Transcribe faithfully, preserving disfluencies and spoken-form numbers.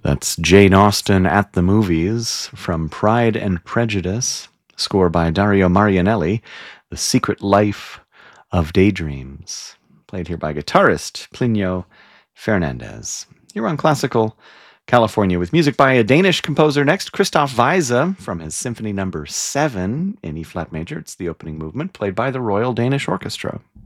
That's Jane Austen at the Movies from Pride and Prejudice, score by Dario Marianelli, The Secret Life of Daydreams, played here by guitarist Plinio Fernandez. Here on Classical California with music by a Danish composer next, Christoph Weise, from his Symphony Number seven in E-flat major. It's the opening movement, played by the Royal Danish Orchestra.